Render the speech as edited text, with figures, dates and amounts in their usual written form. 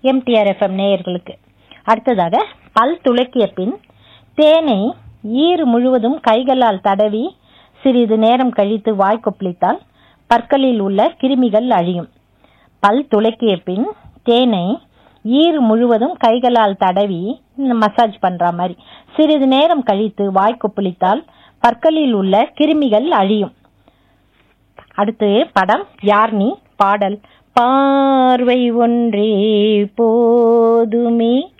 MTR FM நேயர்களுக்கு. அடுத்ததாக, பல் துலக்கிய பின் தேனை ஈறு முழுவதும் கைகளால் தடவி சிறிது நேரம் கழித்து வாய் கொப்பளித்தால் பற்களில் உள்ள கிருமிகள் அழியும். பல் துலக்கிய பின் தேனை ஈறு முழுவதும் கைகளால் தடவி மசாஜ் பண்ற மாதிரி சிறிது நேரம் கழித்து வாய் கொப்பளித்தால் பற்களில் உள்ள கிருமிகள் அழியும். அடுத்து படம் யார் நீ, பாடல் பார்வை ஒன்றே போதுமே.